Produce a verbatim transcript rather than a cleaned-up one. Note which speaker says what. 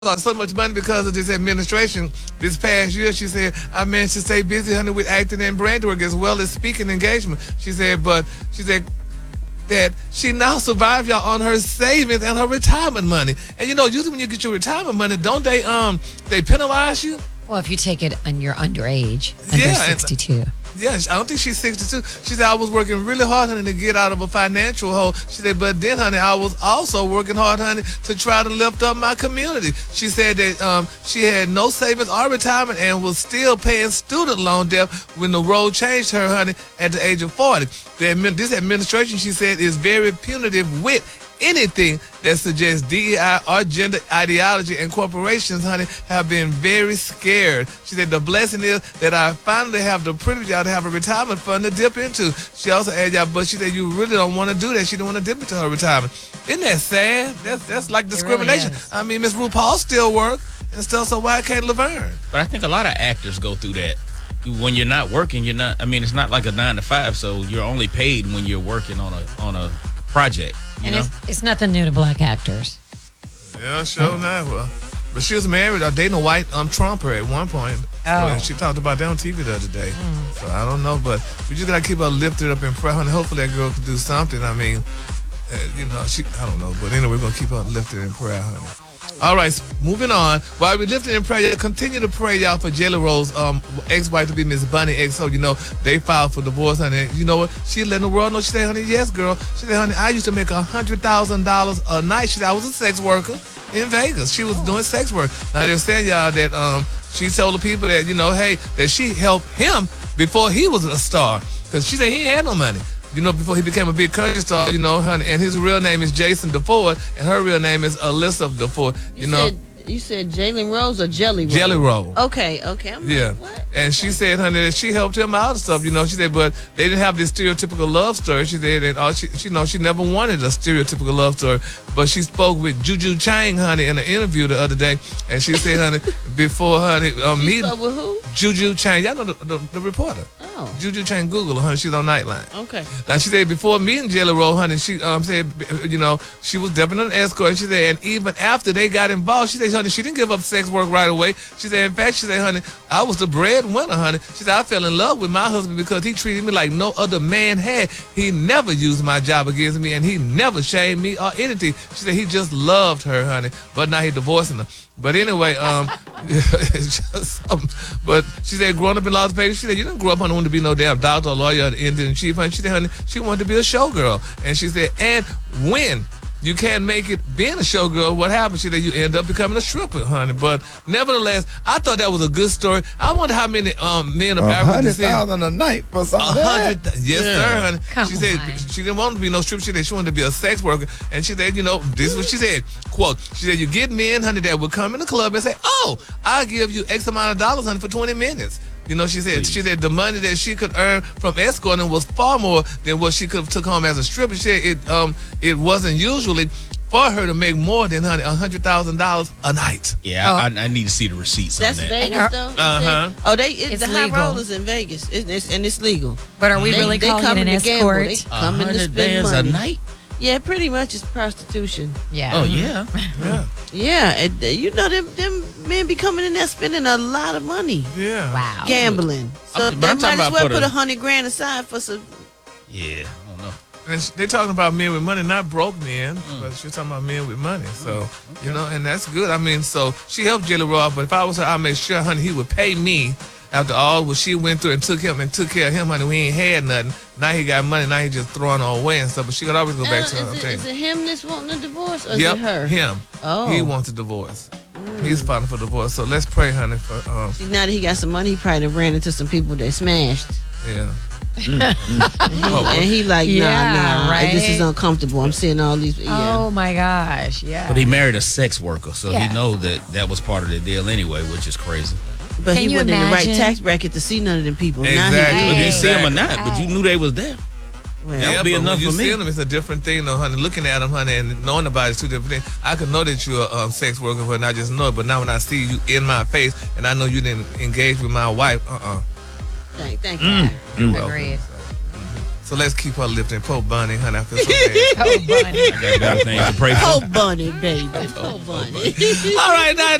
Speaker 1: lost so much money because of this administration this past year. She said, I managed to stay busy, honey, with acting and brand work as well as speaking engagement. She said, but she said that she now survived, y'all, on her savings and her retirement money. And you know, usually when you get your retirement money, don't they um they penalize you?
Speaker 2: Well, if you take it and you're underage, under
Speaker 1: Yeah,
Speaker 2: sixty-two.
Speaker 1: Yeah, I don't think she's sixty-two. She said, I was working really hard, honey, to get out of a financial hole. She said, but then, honey, I was also working hard, honey, to try to lift up my community. She said that um, she had no savings or retirement and was still paying student loan debt when the road changed her, honey, at the age of forty. The, admin- this administration, she said, is very punitive with anything that suggests D E I or gender ideology, and corporations, honey, have been very scared. She said the blessing is that I finally have the privilege, y'all, to have a retirement fund to dip into. She also added, y'all, but she said you really don't want to do that. She don't want to dip into her retirement. Isn't that sad? That's that's like discrimination.
Speaker 2: Really is.
Speaker 1: I mean, Miss RuPaul still work and stuff, so why can't Laverne?
Speaker 3: But I think a lot of actors go through that. When you're not working, you're not. I mean, it's not like a nine to five, so you're only paid when you're working on a on a project. You
Speaker 2: And
Speaker 3: know?
Speaker 2: it's, it's nothing new to black actors.
Speaker 1: Yeah, sure not. Well, but she was married or dating a white um Trumper at one point.
Speaker 2: Oh.
Speaker 1: So she talked about that on T V the other day. So I don't know, but we just gotta keep her lifted up in prayer, and hopefully that girl can do something. I mean, uh, you know, she I don't know, but anyway, we're gonna keep her lifted in prayer, honey. All right, moving on. While we lifted in prayer, continue to pray, y'all, for Jelly Roll's um, ex-wife to be Miss Bunny X. So, you know, they filed for divorce, honey. You know what? She letting the world know. She said, honey, yes, girl. She said, honey, I used to make one hundred thousand dollars a night. She said, I was a sex worker in Vegas. She was doing sex work. Now, they're saying, y'all, that um, she told the people that, you know, hey, that she helped him before he was a star. Because she said he ain't had no money. You know, before he became a big country star, you know, honey, and his real name is Jason DeFord, and her real name is Alyssa DeFord. You,
Speaker 4: You
Speaker 1: know,
Speaker 4: said, you said Jalen Rose or Jelly Roll?
Speaker 1: Jelly Roll.
Speaker 4: Okay, okay. I'm
Speaker 1: Yeah.
Speaker 4: like, what?
Speaker 1: And she said, honey, that she helped him out and stuff, you know. She said, but they didn't have this stereotypical love story. She said that all she, she, you know, she never wanted a stereotypical love story. But she spoke with Juju Chang, honey, in an interview the other day. And she said, honey, before, honey, um,
Speaker 4: You
Speaker 1: meeting
Speaker 4: spoke with who?
Speaker 1: Juju Chang. Y'all know the, the, the reporter.
Speaker 4: Oh,
Speaker 1: Juju Chang, Google her, honey. She's on Nightline.
Speaker 4: okay.
Speaker 1: Now, she said before meeting Jelly Roll, honey, she um said, you know, she was definitely an escort. And she said, and even after they got involved, she said, honey, she didn't give up sex work right away. She said, in fact, she said, honey, I was the breadwinner, honey. She said, I fell in love with my husband because he treated me like no other man had. He never used my job against me, and he never shamed me or anything. She said he just loved her, honey, but now he divorcing her. But anyway, um, it's just something. But she said, growing up in Las Vegas, she said, you didn't grow up, honey, wanting to be no damn doctor or lawyer or the Indian chief, honey. She said, honey, she wanted to be a showgirl. And she said, and when you can't make it being a showgirl, what happens? She said, you end up becoming a stripper, honey. But nevertheless, I thought that was a good story. I wonder how many um men of
Speaker 5: A
Speaker 1: African
Speaker 5: hundred
Speaker 1: descent.
Speaker 5: thousand a night for
Speaker 1: A
Speaker 5: something.
Speaker 1: hundred, th- yes,
Speaker 3: Yeah.
Speaker 1: sir, honey.
Speaker 2: Come
Speaker 1: she said
Speaker 2: on.
Speaker 1: she didn't want to be no stripper. She said she wanted to be a sex worker, and she said, you know, this is what she said. Quote: she said, you get men, honey, that would come in the club and say, oh, I'll give you X amount of dollars, honey, for twenty minutes. You know, she said
Speaker 3: Please.
Speaker 1: she said the money that she could earn from escorting was far more than what she could have took home as a stripper. She said it um it wasn't usually for her to make more than honey a hundred thousand dollars a night.
Speaker 3: Yeah,
Speaker 2: Oh.
Speaker 3: I, I need to see the receipts
Speaker 4: That's
Speaker 3: on that.
Speaker 4: Vegas,
Speaker 2: And
Speaker 4: though? you
Speaker 1: Uh-huh.
Speaker 4: said? Oh, they it,
Speaker 2: It's
Speaker 4: the high
Speaker 2: legal.
Speaker 4: rollers in Vegas, it, it's, and it's legal.
Speaker 2: But are we
Speaker 4: They,
Speaker 2: really
Speaker 4: they
Speaker 2: calling it
Speaker 4: coming
Speaker 2: an
Speaker 4: to gamble.
Speaker 2: escort?
Speaker 4: They
Speaker 3: A
Speaker 4: coming to
Speaker 3: hundred
Speaker 4: spend
Speaker 3: bands
Speaker 4: money.
Speaker 3: a night?
Speaker 4: Yeah, pretty much it's prostitution.
Speaker 2: Yeah.
Speaker 3: Oh yeah.
Speaker 1: Yeah,
Speaker 4: Yeah, and, uh, you know them them men be coming in there spending a lot of money
Speaker 1: yeah.
Speaker 2: Wow.
Speaker 4: gambling. So
Speaker 3: I'm- but
Speaker 4: they
Speaker 3: I'm
Speaker 4: might
Speaker 3: talking
Speaker 4: as
Speaker 3: about
Speaker 4: well
Speaker 3: for
Speaker 4: put
Speaker 3: the-
Speaker 4: a hundred grand aside for some.
Speaker 3: Yeah. I don't know.
Speaker 1: And sh- they talking about men with money, not broke men, but she's talking about men with money. So, you know, and that's good. I mean, so she helped Jelly Roll, but if I was her, I'd make sure, honey, he would pay me after all what she went through and took him and took care of him, honey. We ain't had nothing. Now he got money. Now he just throwing her away and stuff. But she could always go back
Speaker 4: Uh,
Speaker 1: to her. I'm
Speaker 4: is, it,
Speaker 1: telling
Speaker 4: is
Speaker 1: you.
Speaker 4: it him that's wanting a divorce, or
Speaker 1: Yep,
Speaker 4: is it her?
Speaker 1: him.
Speaker 4: Oh.
Speaker 1: He wants a divorce. He's filing for divorce. So let's pray, honey, for um,
Speaker 4: See, now that he got some money, he probably done ran into some people that smashed.
Speaker 1: yeah.
Speaker 4: And he like, nah,
Speaker 2: Yeah,
Speaker 4: nah, this is
Speaker 2: right?
Speaker 4: uncomfortable. I'm seeing all these. Yeah.
Speaker 2: Oh my gosh. Yeah.
Speaker 3: But he married a sex worker, so
Speaker 2: Yeah.
Speaker 3: he know that that was part of the deal anyway, which is crazy.
Speaker 4: But
Speaker 2: Can
Speaker 4: he
Speaker 2: you
Speaker 4: wasn't in the right
Speaker 2: imagine?
Speaker 4: tax bracket to see none of them people. Now
Speaker 1: Exactly.
Speaker 4: he
Speaker 3: Whether you
Speaker 4: is.
Speaker 3: see him or
Speaker 1: Exactly.
Speaker 3: not, but you knew they was there.
Speaker 4: Well,
Speaker 3: That
Speaker 1: Yeah,
Speaker 3: would be
Speaker 1: but
Speaker 3: enough
Speaker 1: when you
Speaker 3: for me.
Speaker 1: see them, it's a different thing, though, honey. Looking at them, honey, and knowing about it's two different things. I could know that you're a um, sex worker, but I just know it. But now when I see you in my face, and I know you didn't engage with my wife, uh-uh.
Speaker 4: thank, thank you.
Speaker 3: Mm.
Speaker 1: You're welcome.
Speaker 2: Agreed.
Speaker 1: So let's keep her lifting. Poor Bunny, honey. I feel so bad.
Speaker 2: Oh, bunny.
Speaker 3: I got better things to pray for.
Speaker 4: Oh, bunny, baby. Oh, bunny.
Speaker 1: All right, now.